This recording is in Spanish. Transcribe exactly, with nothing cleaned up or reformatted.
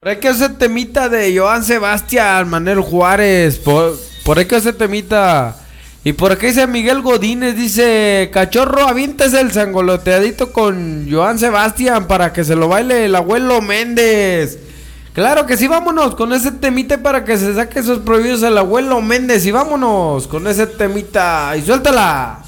Por ahí que ese temita de Joan Sebastián, Manuel Juárez, por, por ahí que ese temita. Y por aquí dice Miguel Godínez, dice, cachorro, aviéntese el sangoloteadito con Joan Sebastián para que se lo baile el abuelo Méndez. Claro que sí, vámonos con ese temita para que se saque esos prohibidos el abuelo Méndez. Y vámonos con ese temita y suéltala.